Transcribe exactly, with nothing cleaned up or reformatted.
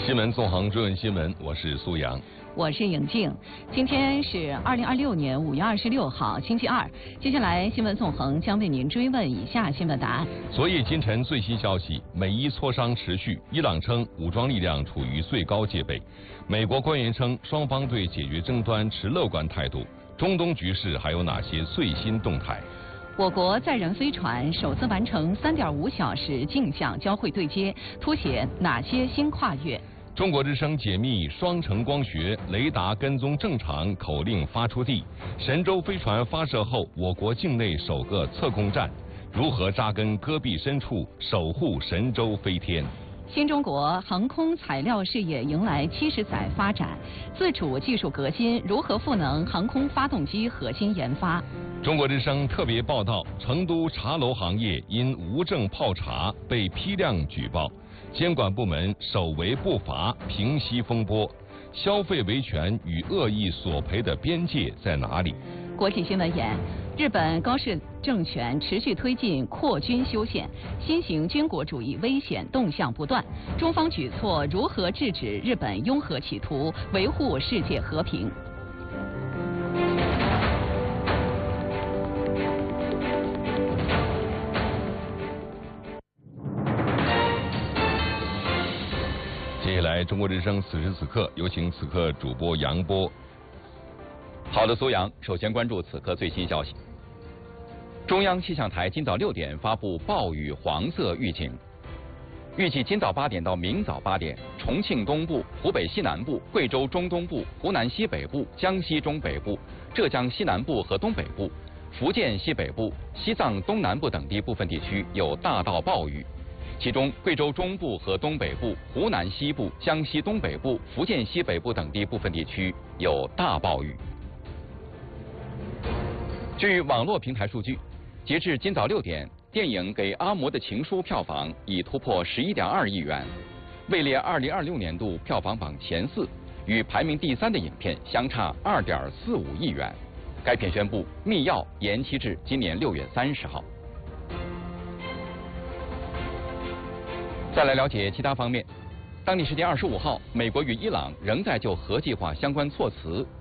新闻纵横追问新闻，我是苏阳， 我是颖静。今天是二零二六年五月二十六号，星期二。接下来新闻纵横将为您追问以下新闻答案。 昨夜今晨最新消息，美伊磋商持续，伊朗称武装力量处于最高戒备。美国官员称双方对解决争端持乐观态度。中东局势还有哪些最新动态？ 我国载人飞船首次完成三点五小时镜像交会对接，凸显哪些新跨越？ 中国之声解密双程光学雷达跟踪正常口令发出地。神舟飞船发射后，我国境内首个测控站，如何扎根戈壁深处，守护神舟飞天？ 新中国航空材料事业迎来七十载发展，自主技术革新如何赋能航空发动机核心研发？ 中国之声特别报道：成都茶楼行业因无证泡茶被批量举报，监管部门首为不罚，平息风波。消费维权与恶意索赔的边界在哪里？ 国际新闻言，日本高市政权持续推进扩军修宪，新型军国主义危险动向不断。中方举措如何制止日本拥核企图，维护世界和平？ 接下来，中国之声此时此刻有请此刻主播杨波。 好的，苏阳，首先关注此刻最新消息。中央气象台今早六点发布暴雨黄色预警，预计今早八点到明早八点，重庆东部、湖北西南部、贵州中东部、湖南西北部、江西中北部、浙江西南部和东北部、福建西北部、西藏东南部等地部分地区有大到暴雨。其中，贵州中部和东北部、湖南西部、江西东北部、福建西北部等地部分地区有大暴雨。据网络平台数据，截至今早六点，电影《给阿嬷的情书》票房已突破十一点二亿元，位列二零二六年度票房榜前四，与排名第三的影片相差二点四五亿元。该片宣布《密钥》延期至今年六月三十号。再来了解其他方面，当地时间二十五号，美国与伊朗仍在就核计划相关措辞